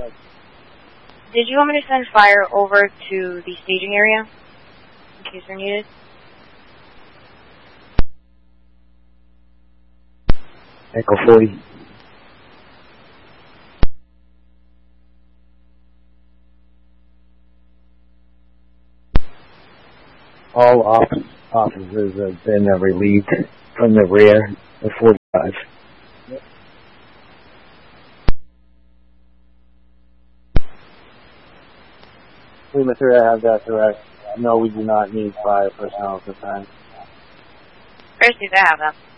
Did you want me to send fire over to the staging area in case they're needed? Echo 40. All officers have been relieved from the rear of 45. Lima 3, I have that correct. No, we do not need fire personnel at the time. First, I have that.